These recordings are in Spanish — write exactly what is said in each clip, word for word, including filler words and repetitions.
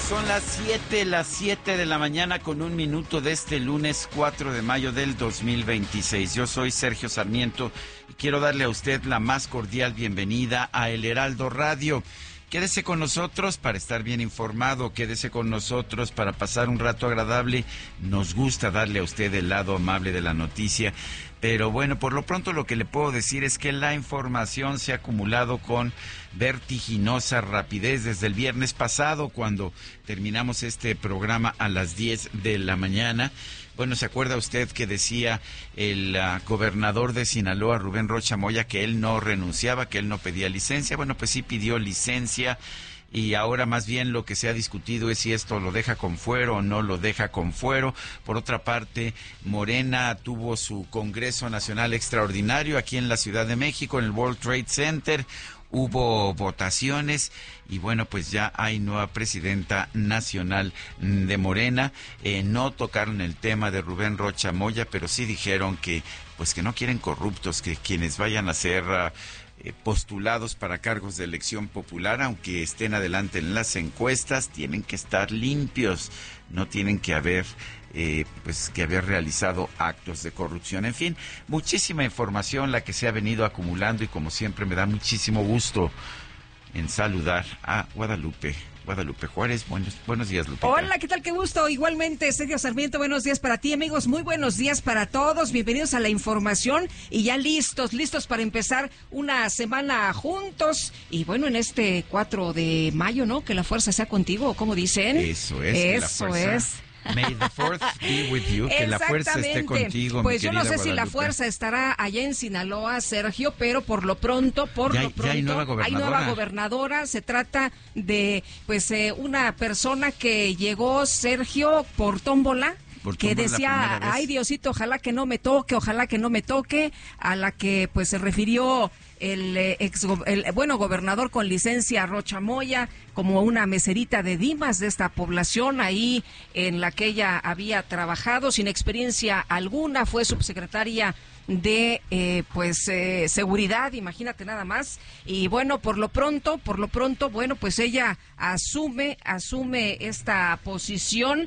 Son las siete, las siete de la mañana con un minuto de este lunes cuatro de mayo del dos mil veintiséis. Yo soy Sergio Sarmiento y quiero darle a usted la más cordial bienvenida a El Heraldo Radio. Quédese con nosotros para estar bien informado, quédese con nosotros para pasar un rato agradable. Nos gusta darle a usted el lado amable de la noticia. Pero bueno, por lo pronto lo que le puedo decir es que la información se ha acumulado con vertiginosa rapidez desde el viernes pasado, cuando terminamos este programa a las diez de la mañana. Bueno, ¿se acuerda usted que decía el uh, gobernador de Sinaloa, Rubén Rocha Moya, que él no renunciaba, que él no pedía licencia? Bueno, pues sí pidió licencia. Y ahora más bien lo que se ha discutido es si esto lo deja con fuero o no lo deja con fuero. Por otra parte, Morena tuvo su Congreso Nacional Extraordinario aquí en la Ciudad de México, en el World Trade Center. Hubo votaciones y bueno, pues ya hay nueva presidenta nacional de Morena. Eh, no tocaron el tema de Rubén Rocha Moya, pero sí dijeron que pues que no quieren corruptos, que quienes vayan a ser uh, eh, postulados para cargos de elección popular, aunque estén adelante en las encuestas, tienen que estar limpios, no tienen que haber Eh, pues que haber realizado actos de corrupción. En fin, muchísima información la que se ha venido acumulando y como siempre me da muchísimo gusto en saludar a Guadalupe. Guadalupe Juárez, buenos, buenos días, Lupita. Hola, ¿qué tal? Qué gusto. Igualmente, Sergio Sarmiento, buenos días para ti, amigos. Muy buenos días para todos. Bienvenidos a la información y ya listos, listos para empezar una semana juntos. Y bueno, en este cuatro de mayo, ¿no? Que la fuerza sea contigo, ¿cómo dicen? Eso es. Eso es. May the fourth be with you, que la fuerza esté contigo. Pues yo no sé Guadalupe. Si la fuerza estará allá en Sinaloa, Sergio, pero por lo pronto, por ya, lo pronto, ya hay nueva gobernadora. Hay nueva gobernadora. Se trata de, pues, eh, una persona que llegó, Sergio, por tómbola. Por que decía, ay Diosito, ojalá que no me toque, ojalá que no me toque, a la que pues se refirió el eh, ex el bueno gobernador con licencia Rocha Moya como una meserita de Dimas de esta población ahí en la que ella había trabajado sin experiencia alguna, fue subsecretaria de eh, pues eh, seguridad, imagínate nada más. Y bueno, por lo pronto, por lo pronto, bueno, pues ella asume, asume esta posición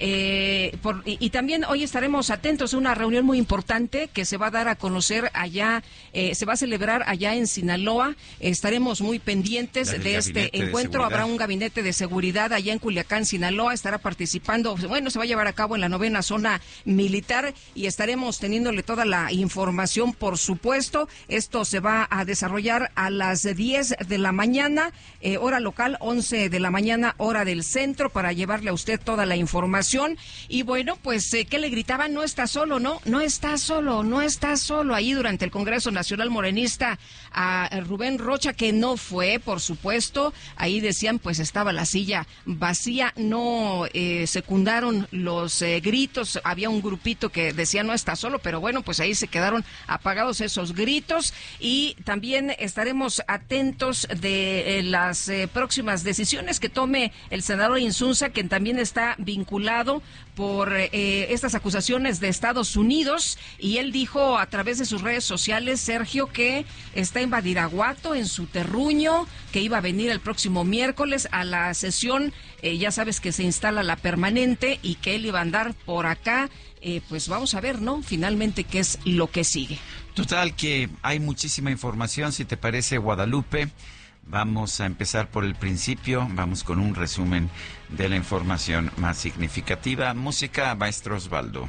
eh, por, y, y también hoy estaremos atentos a una reunión muy importante que se va a dar a conocer allá, eh, se va a celebrar allá en Sinaloa. Estaremos muy pendientes de este encuentro. Habrá un gabinete de seguridad allá en Culiacán, Sinaloa. Estará participando, bueno, se va a llevar a cabo en la novena zona militar y estaremos teniéndole toda la información. Información, por supuesto. Esto se va a desarrollar a las diez de la mañana, eh, hora local, once de la mañana, hora del centro, para llevarle a usted toda la información. Y bueno, pues, eh, ¿qué le gritaban? No está solo, ¿no? No está solo, no está solo. Ahí durante el Congreso Nacional Morenista a Rubén Rocha, que no fue, por supuesto. Ahí decían, pues, estaba la silla vacía. No eh, secundaron los eh, gritos. Había un grupito que decía no está solo, pero bueno, pues ahí se quedaron apagados esos gritos. Y también estaremos atentos de eh, las eh, próximas decisiones que tome el senador Insunza, que también está vinculado por eh, estas acusaciones de Estados Unidos, y él dijo a través de sus redes sociales, Sergio, que está en Badiraguato, en su terruño, que iba a venir el próximo miércoles a la sesión, eh, ya sabes que se instala la permanente, y que él iba a andar por acá. Eh, pues vamos a ver, ¿no? Finalmente, ¿qué es lo que sigue? Total, que hay muchísima información. Si te parece, Guadalupe, vamos a empezar por el principio. Vamos con un resumen de la información más significativa. Música, maestro Osvaldo.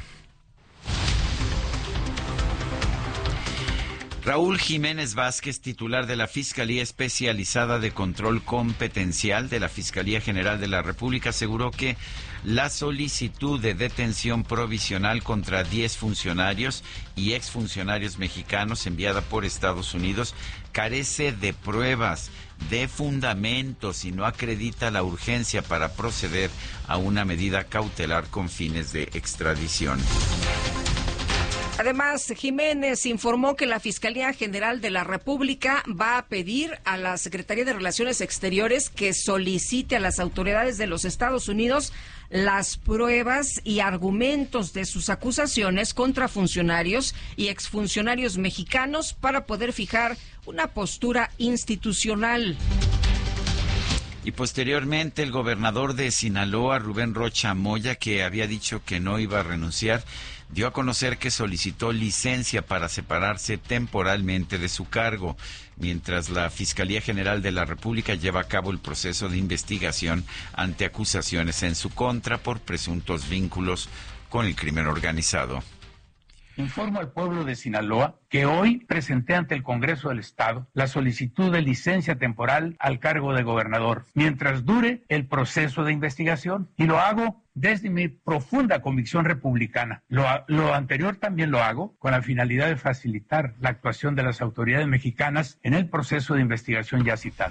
Raúl Jiménez Vázquez, titular de la Fiscalía Especializada de Control Competencial de la Fiscalía General de la República, aseguró que la solicitud de detención provisional contra diez funcionarios y exfuncionarios mexicanos enviada por Estados Unidos carece de pruebas, de fundamentos y no acredita la urgencia para proceder a una medida cautelar con fines de extradición. Además, Jiménez informó que la Fiscalía General de la República va a pedir a la Secretaría de Relaciones Exteriores que solicite a las autoridades de los Estados Unidos las pruebas y argumentos de sus acusaciones contra funcionarios y exfuncionarios mexicanos para poder fijar una postura institucional. Y posteriormente el gobernador de Sinaloa, Rubén Rocha Moya, que había dicho que no iba a renunciar, dio a conocer que solicitó licencia para separarse temporalmente de su cargo, mientras la Fiscalía General de la República lleva a cabo el proceso de investigación ante acusaciones en su contra por presuntos vínculos con el crimen organizado. Informo al pueblo de Sinaloa que hoy presenté ante el Congreso del Estado la solicitud de licencia temporal al cargo de gobernador, mientras dure el proceso de investigación, y lo hago desde mi profunda convicción republicana. Lo, lo anterior también lo hago con la finalidad de facilitar la actuación de las autoridades mexicanas en el proceso de investigación ya citado.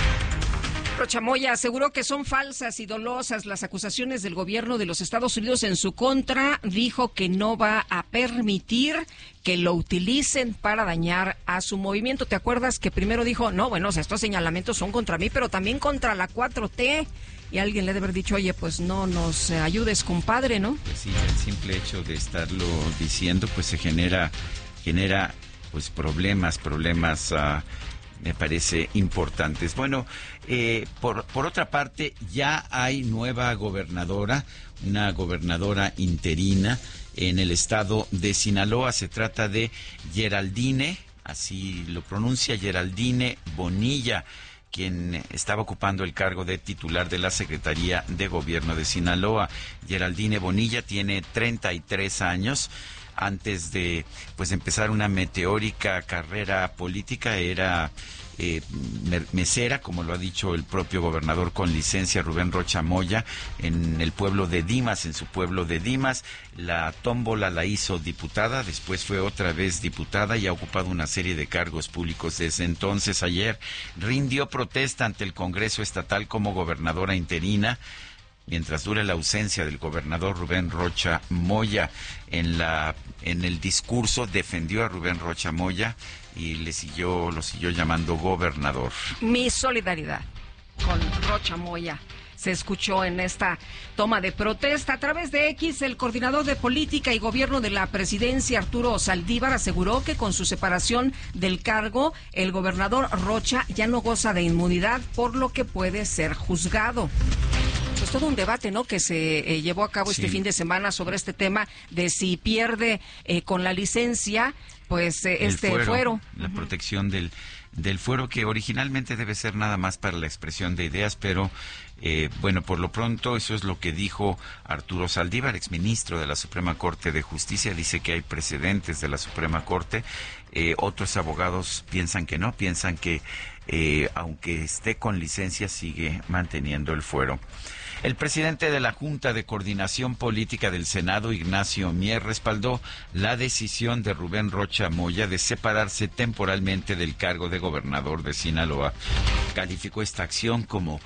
Rocha Moya aseguró que son falsas y dolosas las acusaciones del gobierno de los Estados Unidos en su contra. Dijo que no va a permitir que lo utilicen para dañar a su movimiento. ¿Te acuerdas que primero dijo, no, bueno, o sea, estos señalamientos son contra mí, pero también contra la cuatro T? Y alguien le debe haber dicho, oye, pues no nos ayudes, compadre, ¿no? Pues sí, el simple hecho de estarlo diciendo, pues se genera, genera pues problemas, problemas... Uh, me parece importantes. Bueno, eh, por, por otra parte, ya hay nueva gobernadora, una gobernadora interina en el estado de Sinaloa. Se trata de Geraldine, así lo pronuncia, Geraldine Bonilla, quien estaba ocupando el cargo de titular de la Secretaría de Gobierno de Sinaloa. Geraldine Bonilla tiene treinta y tres años. Antes de pues empezar una meteórica carrera política, era eh, mesera, como lo ha dicho el propio gobernador con licencia, Rubén Rocha Moya, en el pueblo de Dimas, en su pueblo de Dimas. La tómbola la hizo diputada, después fue otra vez diputada y ha ocupado una serie de cargos públicos desde entonces. Ayer rindió protesta ante el Congreso Estatal como gobernadora interina, mientras dure la ausencia del gobernador Rubén Rocha Moya. En la en el discurso defendió a Rubén Rocha Moya y le siguió lo siguió llamando gobernador. Mi solidaridad con Rocha Moya se escuchó en esta toma de protesta. A través de X, el coordinador de política y gobierno de la presidencia, Arturo Saldívar, aseguró que con su separación del cargo, el gobernador Rocha ya no goza de inmunidad, por lo que puede ser juzgado. Pues todo un debate, ¿no?, que se eh, llevó a cabo sí. este fin de semana sobre este tema de si pierde eh, con la licencia, pues eh, este fuero. fuero. La uh-huh. protección del, del fuero, que originalmente debe ser nada más para la expresión de ideas, pero eh, bueno, por lo pronto eso es lo que dijo Arturo Saldívar, exministro de la Suprema Corte de Justicia. Dice que hay precedentes de la Suprema Corte. Eh, otros abogados piensan que no, piensan que eh, aunque esté con licencia sigue manteniendo el fuero. El presidente de la Junta de Coordinación Política del Senado, Ignacio Mier, respaldó la decisión de Rubén Rocha Moya de separarse temporalmente del cargo de gobernador de Sinaloa. Calificó esta acción como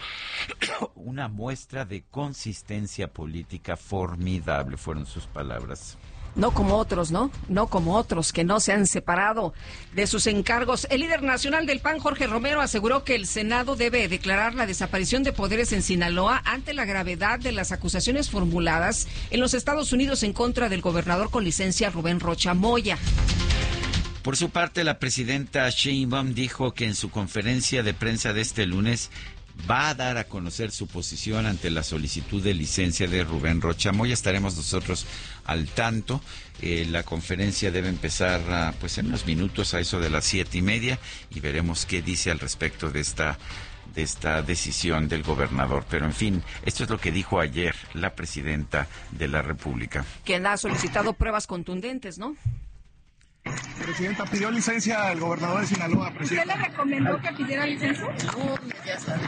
una muestra de consistencia política formidable, fueron sus palabras. No como otros, ¿no? No como otros que no se han separado de sus encargos. El líder nacional del P A N, Jorge Romero, aseguró que el Senado debe declarar la desaparición de poderes en Sinaloa ante la gravedad de las acusaciones formuladas en los Estados Unidos en contra del gobernador con licencia Rubén Rocha Moya. Por su parte, la presidenta Sheinbaum dijo que en su conferencia de prensa de este lunes va a dar a conocer su posición ante la solicitud de licencia de Rubén Rocha Moya. Estaremos nosotros al tanto. Eh, la conferencia debe empezar uh, pues en unos minutos, a eso de las siete y media, y veremos qué dice al respecto de esta de esta decisión del gobernador. Pero en fin, esto es lo que dijo ayer la presidenta de la República. Quien ha solicitado pruebas contundentes, ¿no? Presidenta, ¿pidió licencia al gobernador de Sinaloa, presidenta? ¿Usted le recomendó que pidiera licencia? No, ya sabe.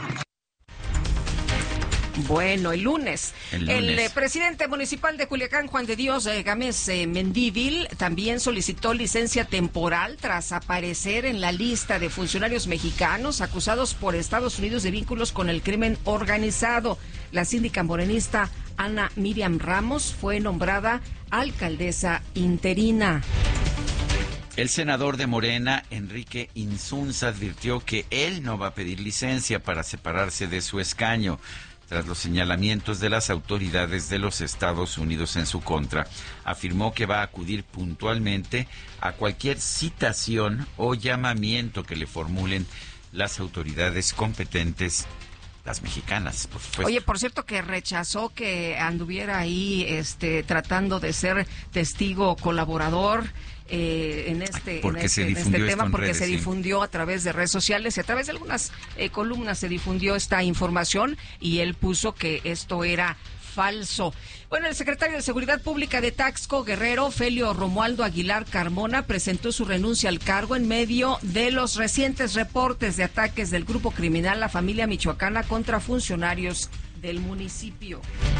Bueno, el lunes, el, lunes. el eh, presidente municipal de Culiacán, Juan de Dios eh, Gámez eh, Mendívil, también solicitó licencia temporal tras aparecer en la lista de funcionarios mexicanos acusados por Estados Unidos de vínculos con el crimen organizado. La síndica morenista Ana Miriam Ramos fue nombrada alcaldesa interina. El senador de Morena, Enrique Insunza, advirtió que él no va a pedir licencia para separarse de su escaño tras los señalamientos de las autoridades de los Estados Unidos en su contra. Afirmó que va a acudir puntualmente a cualquier citación o llamamiento que le formulen las autoridades competentes las mexicanas, por supuesto. Oye, por cierto que rechazó que anduviera ahí este, tratando de ser testigo colaborador eh, en este, en este, en este tema, porque redes, se difundió sí. a través de redes sociales y a través de algunas eh, columnas se difundió esta información y él puso que esto era falso. Bueno, el secretario de Seguridad Pública de Taxco, Guerrero, Felio Romualdo Aguilar Carmona, presentó su renuncia al cargo en medio de los recientes reportes de ataques del grupo criminal La Familia Michoacana contra funcionarios del municipio.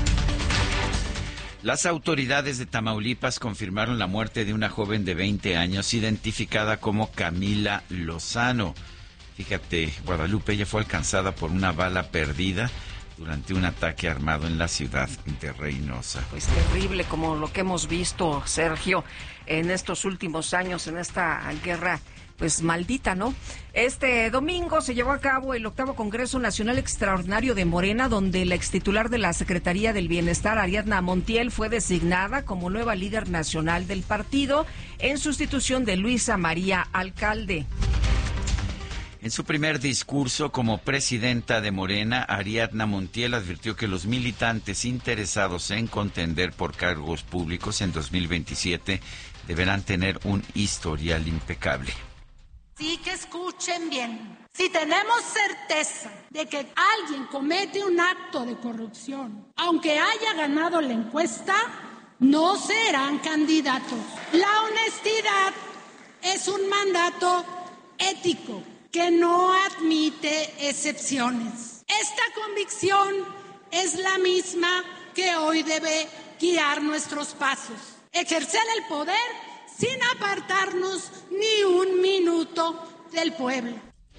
Las autoridades de Tamaulipas confirmaron la muerte de una joven de veinte años identificada como Camila Lozano. Fíjate, Guadalupe, ella fue alcanzada por una bala perdida durante un ataque armado en la ciudad de Reynosa. Pues terrible, como lo que hemos visto, Sergio, en estos últimos años, en esta guerra, pues maldita, ¿no? Este domingo se llevó a cabo el octavo Congreso Nacional Extraordinario de Morena, donde la extitular de la Secretaría del Bienestar, Ariadna Montiel, fue designada como nueva líder nacional del partido, en sustitución de Luisa María Alcalde. En su primer discurso como presidenta de Morena, Ariadna Montiel advirtió que los militantes interesados en contender por cargos públicos en dos mil veintisiete deberán tener un historial impecable. Sí, que escuchen bien. Si tenemos certeza de que alguien comete un acto de corrupción, aunque haya ganado la encuesta, no serán candidatos. La honestidad es un mandato ético que no admite excepciones. Esta convicción es la misma que hoy debe guiar nuestros pasos. Ejercer el poder sin apartarnos ni un minuto del pueblo.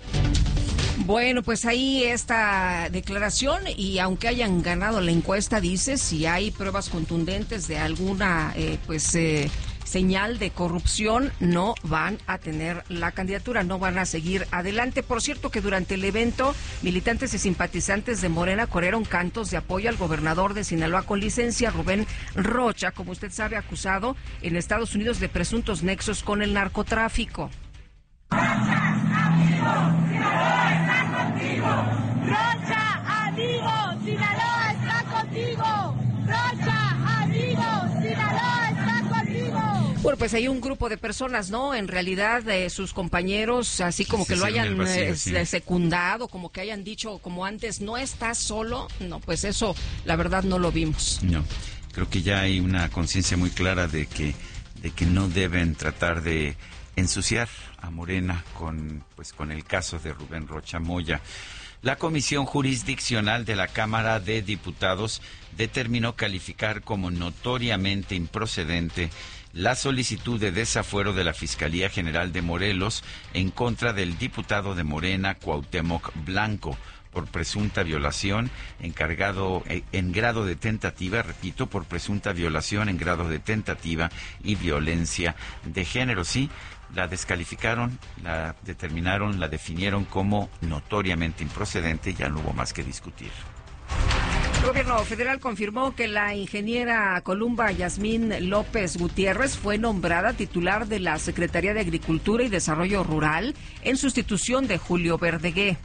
Bueno, pues ahí esta declaración, y aunque hayan ganado la encuesta, dice, si hay pruebas contundentes de alguna eh, pues eh, señal de corrupción, no van a tener la candidatura, no van a seguir adelante. Por cierto que durante el evento, militantes y simpatizantes de Morena corearon cantos de apoyo al gobernador de Sinaloa con licencia, Rubén Rocha, como usted sabe, acusado en Estados Unidos de presuntos nexos con el narcotráfico. Rocha, amigo, Sinaloa está contigo. Rocha, amigo, Sinaloa está contigo. Rocha, amigo, Sinaloa está contigo. Bueno, pues hay un grupo de personas, ¿no? En realidad, eh, sus compañeros, así como sí, que lo hayan vacío, eh, sí. secundado, como que hayan dicho, como antes, no estás solo. No, pues eso, la verdad, no lo vimos. No, creo que ya hay una conciencia muy clara de que, de que no deben tratar de ensuciar a Morena con, pues, con el caso de Rubén Rocha Moya. La Comisión Jurisdiccional de la Cámara de Diputados determinó calificar como notoriamente improcedente la solicitud de desafuero de la Fiscalía General de Morelos en contra del diputado de Morena, Cuauhtémoc Blanco, por presunta violación encargado en grado de tentativa, repito, por presunta violación en grado de tentativa y violencia de género. Sí, la descalificaron, la determinaron, la definieron como notoriamente improcedente, ya no hubo más que discutir. El gobierno federal confirmó que la ingeniera Columba Yasmín López Gutiérrez fue nombrada titular de la Secretaría de Agricultura y Desarrollo Rural en sustitución de Julio Verdegué.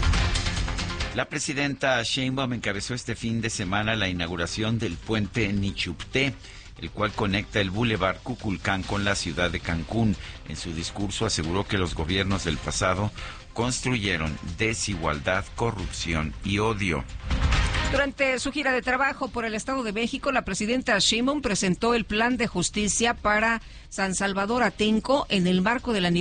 La presidenta Sheinbaum encabezó este fin de semana la inauguración del puente Nichupté, el cual conecta el Boulevard Cuculcán con la ciudad de Cancún. En su discurso aseguró que los gobiernos del pasado construyeron desigualdad, corrupción y odio. Durante su gira de trabajo por el Estado de México, la presidenta Sheinbaum presentó el plan de justicia para San Salvador Atenco en el marco del aniversario